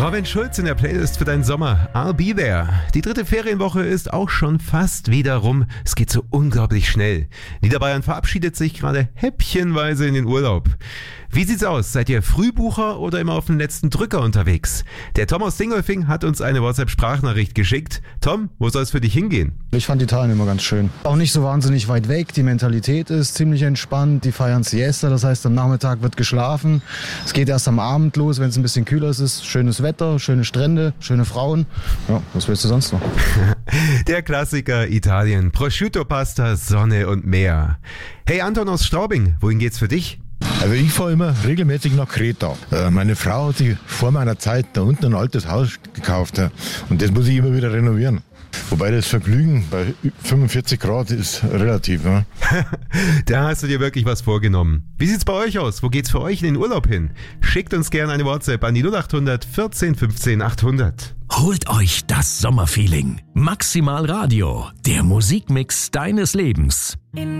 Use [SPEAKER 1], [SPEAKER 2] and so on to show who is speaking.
[SPEAKER 1] Robin Schulz in der Playlist für deinen Sommer. I'll be there. Die 3. Ferienwoche ist auch schon fast wieder rum. Es geht so unglaublich schnell. Niederbayern verabschiedet sich gerade häppchenweise in den Urlaub. Wie sieht's aus? Seid ihr Frühbucher oder immer auf den letzten Drücker unterwegs? Der Tom aus Dingolfing hat uns eine WhatsApp-Sprachnachricht geschickt. Tom, wo soll es für dich hingehen?
[SPEAKER 2] Ich fand Italien immer ganz schön. Auch nicht so wahnsinnig weit weg. Die Mentalität ist ziemlich entspannt. Die feiern Siesta, das heißt am Nachmittag wird geschlafen. Es geht erst am Abend los, wenn es ein bisschen kühler ist. Schönes Wetter, schöne Strände, schöne Frauen. Ja, was willst du sonst noch?
[SPEAKER 1] Der Klassiker Italien. Prosciutto-Pasta, Sonne und Meer. Hey Anton aus Straubing, wohin geht's für dich?
[SPEAKER 3] Also ich fahre immer regelmäßig nach Kreta. Meine Frau hat sich vor meiner Zeit da unten ein altes Haus gekauft und das muss ich immer wieder renovieren. Wobei das Vergnügen bei 45 Grad ist relativ. Ne?
[SPEAKER 1] Da hast du dir wirklich was vorgenommen. Wie sieht's bei euch aus? Wo geht's für euch in den Urlaub hin? Schickt uns gerne eine WhatsApp an die 0800 14 15 800.
[SPEAKER 4] Holt euch das Sommerfeeling. Maximal Radio, der Musikmix deines Lebens.